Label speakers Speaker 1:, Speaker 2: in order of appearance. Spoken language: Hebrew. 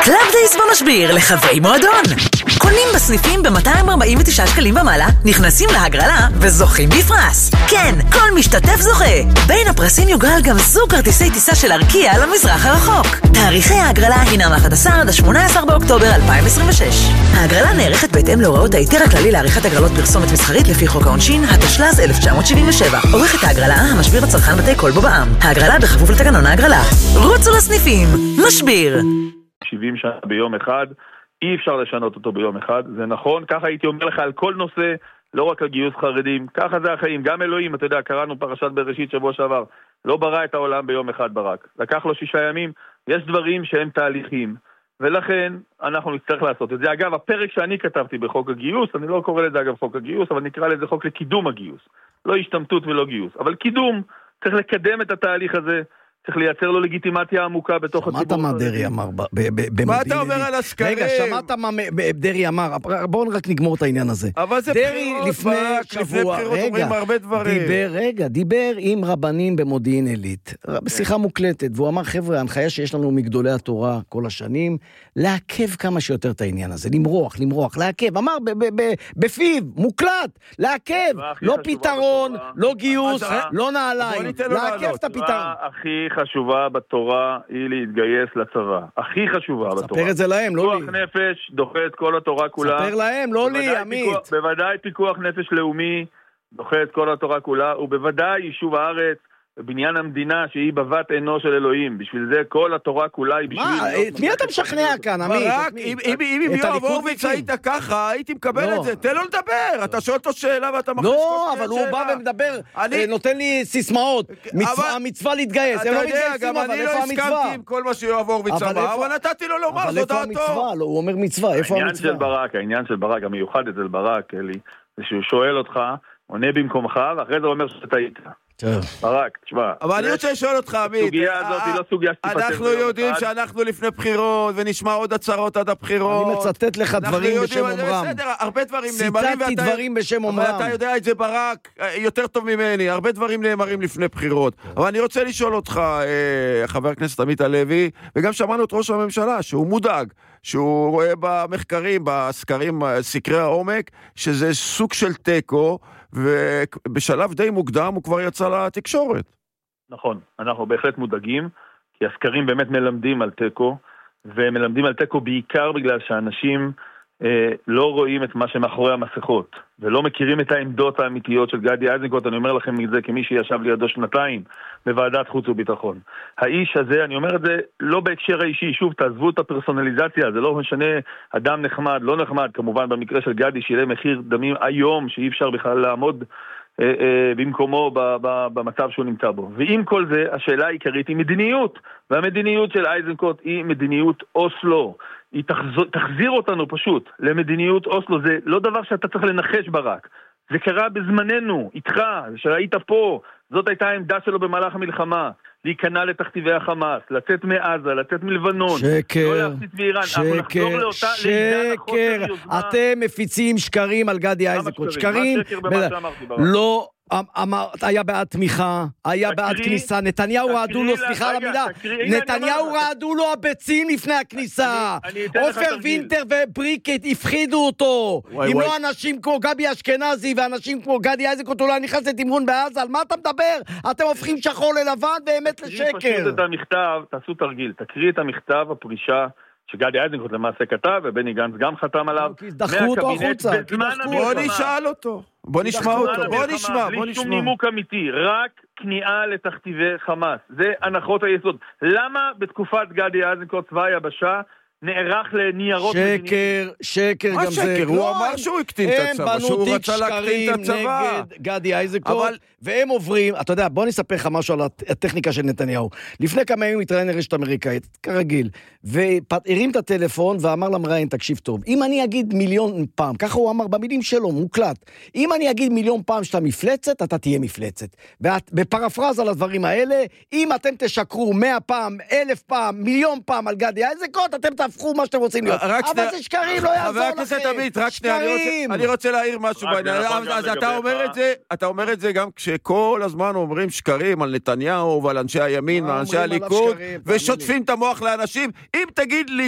Speaker 1: קלאב דייס במשביר לחברי מועדון. קונים בסניפים ב-249 שקלים ומעלה, נכנסים להגרלה וזוכים בפרס. כן, כל משתתף זוכה. בין הפרסים יוגרל גם זוג כרטיסי טיסה של ארקיע למזרח הרחוק. תאריכי ההגרלה הינם 11 עד 18 באוקטובר 2026. ההגרלה נערכת בהתאם להוראות ההיתר הכללי לעריכת הגרלות פרסומת מסחרית לפי חוק העונשין, התשל"ז 1977. עורכת ההגרלה, המשביר הצרכן בתי קול בו בע"מ. ההגרלה בכפוף לתקנון ההגרלה. רוצו לסניפים. משביר.
Speaker 2: 70 שנה ביום אחד, אי אפשר לשנות אותו ביום אחד, זה נכון, ככה הייתי אומר לך על כל נושא, לא רק על גיוס חרדים, ככה זה החיים, גם אלוהים, אתה יודע, קראנו פרשת בראשית שבוע שעבר, לא ברא את העולם ביום אחד ברק, לקח לו 6 ימים, יש דברים שהם תהליכים, ולכן אנחנו נצטרך לעשות את זה. אגב, הפרק שאני כתבתי בחוק הגיוס, אני לא קורא לזה אגב חוק הגיוס, אבל נקרא לזה חוק לקידום הגיוס, לא השתמטות ולא גיוס, אבל קידום, צריך לקדם את התהליך הזה, צריך לייצר לו לגיטימציה עמוקה בתוך הציבור.
Speaker 3: שמעת מה דרי אמר במודיעין?
Speaker 4: מה אתה אומר על הסקרים?
Speaker 3: רגע, שמעת מה דרי אמר? בואו רק נגמור את העניין הזה.
Speaker 4: אבל זה בחירות, לפני בחירות אומרים הרבה דברים.
Speaker 3: דיבר עם רבנים במודיעין עילית, בשיחה מוקלטת, והוא אמר, חבר'ה, ההנחיה שיש לנו מגדולי התורה כל השנים, לעכב כמה שיותר את העניין הזה, למרוח, לעכב, אמר בפיו, מוקלט, לעכב, לא פתרון, לא גיוס, לא נעליים, לעכב את הפתרון.
Speaker 2: הכי חשובה בתורה היא להתגייס לצבא. הכי חשובה בתורה.
Speaker 3: ספר את זה להם, לא לי.
Speaker 2: פיקוח נפש דוחה את כל התורה כולה.
Speaker 3: ספר להם, לא לי, עמית.
Speaker 2: בוודאי פיקוח נפש לאומי דוחה את כל התורה כולה, ובוודאי יישוב הארץ, בניין המדינה שהיא בבת עינו של אלוהים. בשביל זה כל התורה כולה היא בשביל...
Speaker 3: מה? את מי אתה משכנע כאן, עמית?
Speaker 4: רק, אם יואב הורוביץ היית ככה, הייתי מקבל את זה. תן לו לדבר. אתה שואל אותו שאלה ואתה מכניס
Speaker 3: לא, אבל הוא בא ומדבר, נותן לי סיסמאות. המצווה להתגייס.
Speaker 4: אתה יודע, גם אני לא הסכמתי עם כל מה שיואב הורוביץ אמר, אבל נתתי לו לומר, זו דעתו.
Speaker 3: הוא אומר מצווה, איפה המצווה?
Speaker 2: העניין של ברק, המיוחד אצל ברק, אלי, זה שהוא שואל אותך, עונה במקומך, ואחרי זה הוא אומר שאתה היית. ברק, תשמע.
Speaker 4: אבל אני רוצה לשאול אותך, עמית.
Speaker 2: הסוגיה הזאת היא לא סוגיה שתפתר.
Speaker 4: אנחנו יודעים שאנחנו לפני בחירות, ונשמע עוד הצהרות עד הבחירות.
Speaker 3: אני מצטט לך דברים בשם אומרם.
Speaker 4: בסדר, הרבה דברים נאמרים.
Speaker 3: ציטטתי דברים בשם אומרם.
Speaker 4: אבל אתה יודע את זה ברק יותר טוב ממני. הרבה דברים נאמרים לפני בחירות. אבל אני רוצה לשאול אותך, חבר הכנסת עמית הלוי, וגם שמענו את ראש הממשלה, שהוא מודאג, שהוא רואה במחקרים, בסקרים, סקרי העומק, שזה סוג של טקו, ובשלב די מוקדם הוא כבר יצא לתקשורת.
Speaker 2: נכון, אנחנו בהחלט מודאגים, כי הסקרים באמת מלמדים על טקו, ומלמדים על טקו בעיקר בגלל שאנשים לא רואים את מה שמאחורי המסכות, ולא מכירים את העמדות האמיתיות של גדי איזנקוט. אני אומר לכם את זה כמי שישב לידו 2 בוועדת חוץ וביטחון. האיש הזה, אני אומר את זה לא בהקשר האישי, שוב, תעזבו את הפרסונליזציה, זה לא משנה אדם נחמד, לא נחמד, כמובן במקרה של גדי שילם מחיר דמים היום, שאי אפשר בכלל לעמוד במקומו במצב שהוא נמצא בו. ועם כל זה, השאלה העיקרית היא מדיניות, והמדיניות של איזנקוט היא מדיניות אוסלו. היא תחזיר אותנו פשוט למדיניות אוסלו. זה לא דבר שאתה צריך לנחש ברק, זה קרה בזמננו, איתך, שראית פה. זאת הייתה העמדה שלו במהלך המלחמה, להיכנע לתכתיבי החמאס, לצאת מעזה, לצאת מלבנון, לא להפסיד באיראן.
Speaker 3: שקר, אתם מפיצים שקרים על גדי איזנקוט, שקרים, לא, היה בעד תמיכה, היה בעד כניסה, נתניהו רעדו לו, סליחה על המילה, נתניהו רעדו לו הביצים לפני הכניסה, עופר וינטר ובריקט הפחידו אותו, אם לא אנשים כמו גבי אשכנזי ואנשים כמו גדי איזנקוט אולי נכנס לתמרון בעזה, על מה אתה מדבר? אתם הופכים שחור ללבן ואמת לשקר.
Speaker 2: תקריא פשוט את המכתב, תעשו תרגיל, תקריא את המכתב הפרישה שגדי איזנקוט למעשה כתב, ובני גנץ גם חתם עליו.
Speaker 3: דחו אותו החוצה.
Speaker 4: בוא נשאל אותו. בוא נשמע אותו.
Speaker 2: בלי שום נימוק אמיתי, רק כניעה לתכתיבי חמאס. זה הנחות היסוד. למה בתקופת גדי איזנקוט צבא היבשה נערך לניירות
Speaker 3: שקר גם זה.
Speaker 4: מה שקר? הוא אמר שהוא הקטין את הצבא, שהוא רצה להקטין את הצבא.
Speaker 3: הם בנו תיק שקרים נגד גדי איזנקוט, והם עוברים, אתה יודע, בוא נספר לך משהו על הטכניקה של נתניהו. לפני כמה ימים התראיין לרשת אמריקאית, כרגיל, והרים את הטלפון ואמר למראיין, תקשיב טוב, אם אני אגיד 1,000,000 פעם, ככה הוא אמר במילים שלו, מוקלט, אם אני אגיד 1,000,000 פעם שאתה מפלצת, אתה תהיה מפלצת. בפרפרז על הדברים האלה, אם אתם תשקרו 100 פעם, 1,000 פעם, 1,000,000 פעם על גדי איזנקוט, אתם תהפכו מה שאתם רוצים להיות. אבל זה שקרים, לא יעזור לכם.
Speaker 4: חבר הכנסת עמית, רק שנייה, אני רוצה להעיר משהו בעניין. אז אתה אומר את זה גם כשכל הזמן אומרים שקרים על נתניהו ועל אנשי הימין ועל אנשי הליכוד, ושוטפים את המוח לאנשים. אם תגיד לי